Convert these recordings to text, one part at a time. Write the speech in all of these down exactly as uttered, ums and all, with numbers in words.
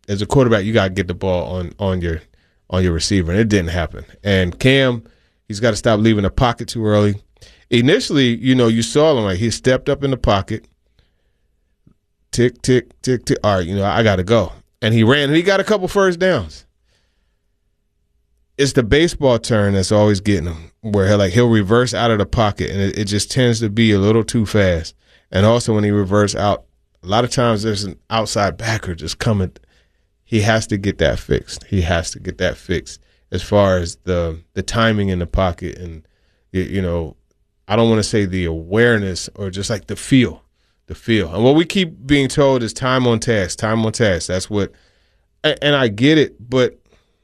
as a quarterback, you got to get the ball on on your on your receiver, and it didn't happen. And Cam, he's got to stop leaving the pocket too early. Initially, you know, you saw him, like, he stepped up in the pocket, tick, tick, tick, tick. All right, you know, I got to go. And he ran, and he got a couple first downs. It's the baseball turn that's always getting him, where he'll, like, he'll reverse out of the pocket, and it, it just tends to be a little too fast. And also when he reverse out, a lot of times there's an outside backer just coming. He has to get that fixed. He has to get that fixed as far as the the timing in the pocket and, you, you know, I don't want to say the awareness or just like the feel, the feel. And what we keep being told is time on task, time on task. That's what, and I get it, but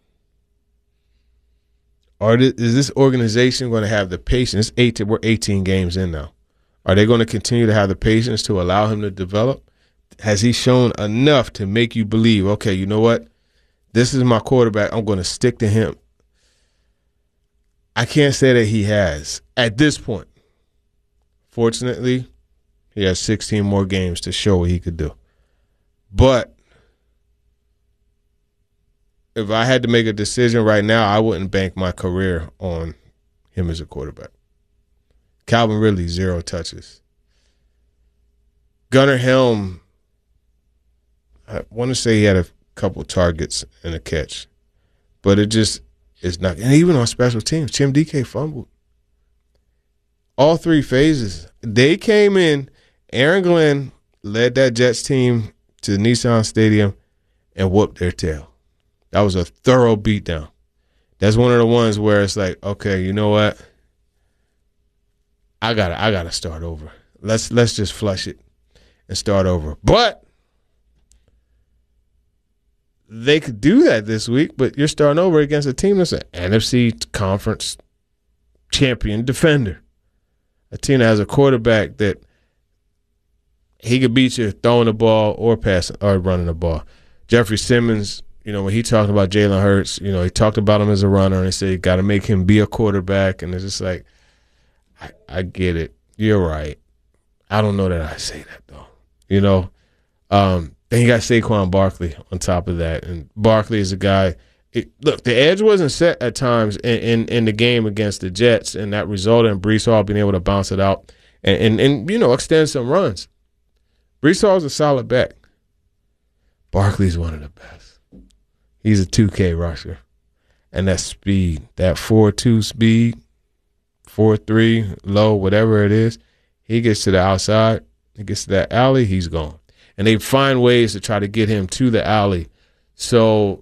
are this, is this organization going to have the patience? Eight, we're eighteen games in now. Are they going to continue to have the patience to allow him to develop? Has he shown enough to make you believe, okay, you know what? This is my quarterback. I'm going to stick to him. I can't say that he has at this point. Fortunately, he has sixteen more games to show what he could do. But if I had to make a decision right now, I wouldn't bank my career on him as a quarterback. Calvin Ridley, zero touches. Gunnar Helm, I want to say he had a couple targets and a catch. But it just is not. And even on special teams, Tim D K fumbled. All three phases. They came in, Aaron Glenn led that Jets team to Nissan Stadium and whooped their tail. That was a thorough beatdown. That's one of the ones where it's like, okay, you know what? I gotta I gotta start over. Let's let's just flush it and start over. But they could do that this week, but you're starting over against a team that's an N F C conference champion defender. A team that has a quarterback that he could beat you throwing the ball or passing or running the ball. Jeffrey Simmons, you know, when he talked about Jalen Hurts, you know, he talked about him as a runner and he said you got to make him be a quarterback. And it's just like, I, I get it. You're right. I don't know that I say that, though. You know, um, then you got Saquon Barkley on top of that. And Barkley is a guy. It, look, the edge wasn't set at times in, in, in the game against the Jets, and that resulted in Breece Hall being able to bounce it out and, and, and you know, extend some runs. Breece Hall's a solid back. Barkley's one of the best. He's a two K rusher. And that speed, that four two speed, four three, low, whatever it is, he gets to the outside, he gets to that alley, he's gone. And they find ways to try to get him to the alley. So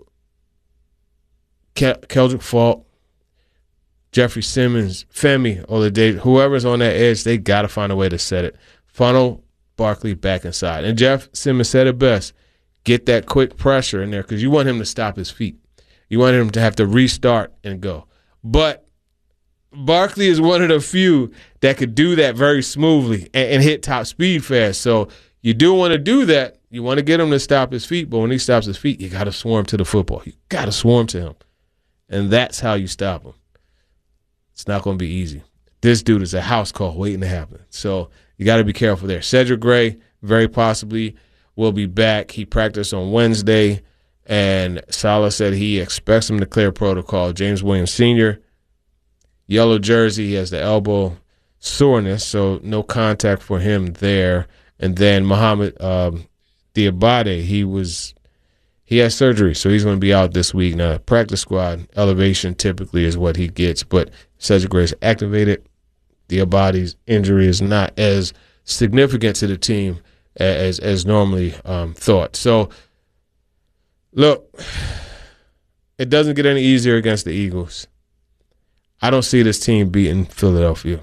Kel- Keldrick Faulk, Jeffrey Simmons, Femi, Oladipo, whoever's on that edge, they got to find a way to set it. Funnel Barkley back inside. And Jeff Simmons said it best. Get that quick pressure in there because you want him to stop his feet. You want him to have to restart and go. But Barkley is one of the few that could do that very smoothly and, and hit top speed fast. So you do want to do that. You want to get him to stop his feet, but when he stops his feet, you got to swarm to the football. You got to swarm to him. And that's how you stop him. It's not going to be easy. This dude is a house call waiting to happen. So you got to be careful there. Cedric Gray very possibly will be back. He practiced on Wednesday, and Saleh said he expects him to clear protocol. James Williams Senior, yellow jersey, he has the elbow soreness, so no contact for him there. And then Muhammad um, Diabate, he was he had surgery, so he's going to be out this week. Now, practice squad elevation typically is what he gets, but Cedric Gray is activated. Diabate's injury is not as significant to the team as as normally um, thought. So, look, it doesn't get any easier against the Eagles. I don't see this team beating Philadelphia.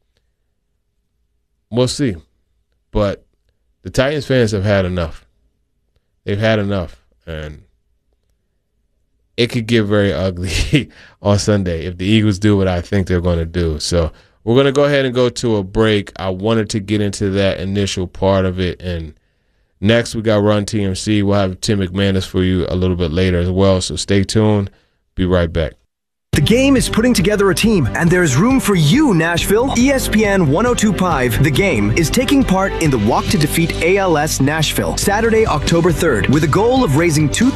We'll see. But the Titans fans have had enough. They've had enough. And it could get very ugly on Sunday if the Eagles do what I think they're going to do. So we're going to go ahead and go to a break. I wanted to get into that initial part of it. And next we got Run T M C. We'll have Tim McManus for you a little bit later as well. So stay tuned. Be right back. The Game is putting together a team, and there's room for you, Nashville. E S P N one oh two point five, The Game, is taking part in the Walk to Defeat A L S Nashville, Saturday, October third, with a goal of raising two